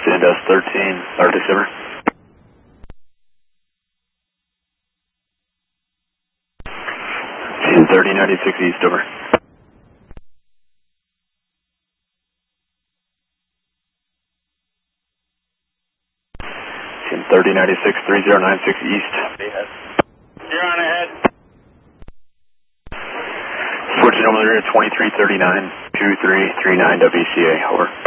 Sandus 13, Arctic over. Team 3096 East over. Team 3096 3096 East. You're on ahead. Switching over there at 2339 2339 WCA, over.